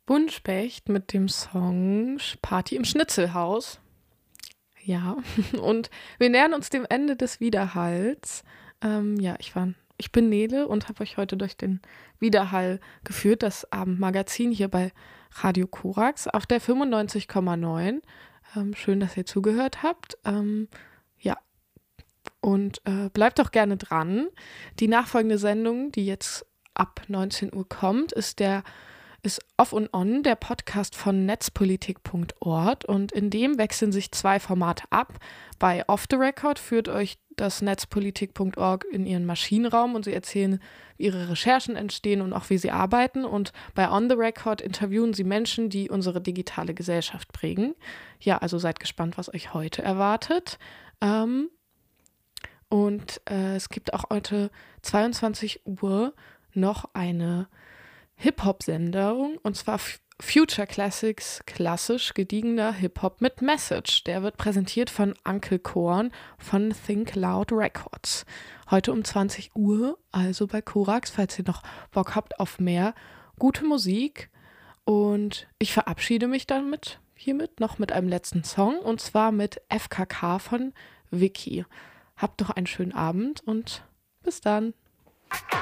Buntspecht mit dem Song Party im Schnitzelhaus. Ja, und wir nähern uns dem Ende des Widerhalls. Ja, ich bin Nele und habe euch heute durch den Widerhall geführt, das Abendmagazin hier bei Radio Korax auf der 95,9. Schön, dass ihr zugehört habt. Ja, und bleibt doch gerne dran. Die nachfolgende Sendung, die jetzt ab 19 Uhr kommt, ist Off und On, der Podcast von netzpolitik.org, und in dem wechseln sich zwei Formate ab. Bei Off the Record führt euch das netzpolitik.org in ihren Maschinenraum und sie erzählen, wie ihre Recherchen entstehen und auch wie sie arbeiten, und bei On the Record interviewen sie Menschen, die unsere digitale Gesellschaft prägen. Ja, also seid gespannt, was euch heute erwartet. Es gibt auch heute 22 Uhr noch eine Hip-Hop-Sendung, und zwar Future Classics, klassisch gediegener Hip-Hop mit Message. Der wird präsentiert von Uncle Korn von Think Loud Records. Heute um 20 Uhr, also bei Korax, falls ihr noch Bock habt auf mehr gute Musik. Und ich verabschiede mich hiermit noch mit einem letzten Song, und zwar mit FKK von Vicky. Habt doch einen schönen Abend und bis dann.